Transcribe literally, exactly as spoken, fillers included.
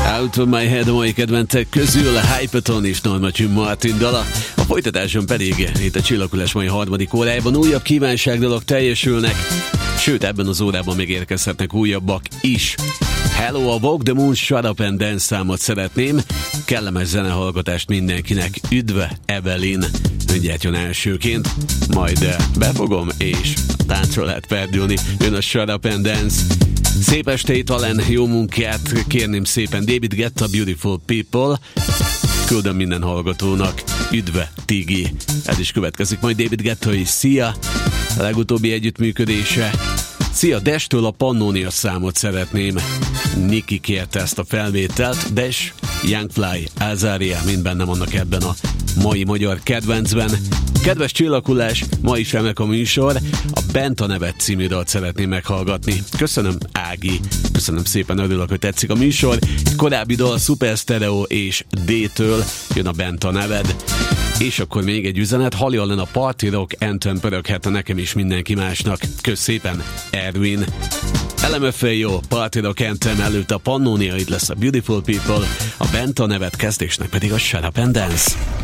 Out of My Head a mai kedvencek közül a Hypaton és Norma Martin dala. A folytatáson pedig itt a Csillaghullás mai harmadik órájában újabb kívánságdalok teljesülnek, sőt ebben az órában még érkezhetnek újabbak is. Hello, a Walk the Moon Shut Up and Dance számot szeretném. Kellemes zenehallgatást mindenkinek. Üdve Evelyn. Mindjárt jön elsőként, majd befogom és a táncról lehet perdülni. Jön a Shut Up and Dance. Szép estét, Alen, jó munkát, kérném szépen. David Guetta, Beautiful People. Küldöm minden hallgatónak. Üdve Tigi. Ez is következik majd David Guetta és Sia. A legutóbbi együttműködése. Szia, Dash-től a Pannonia számot szeretném. Niki kérte ezt a felvételt. Dash, Youngfly, Azaria mind benne vannak ebben a mai magyar kedvencben. Kedves Csillaghullás, ma is remek a műsor. A Benta nevet című dalt szeretném meghallgatni. Köszönöm, Ági. Köszönöm szépen, örülök, hogy tetszik a műsor. Korábbi dal Super Stereo és D-től jön a Benta neved. És akkor még egy üzenet, Halli Allen a Party Rock Anthem pöröghette nekem is mindenki másnak. Kösz szépen, Erwin. el em ef jó, Party Rock Anthem előtt a Pannonia, itt lesz a Beautiful People, a Benta nevet kezdésnek pedig a Shut Up and Dance.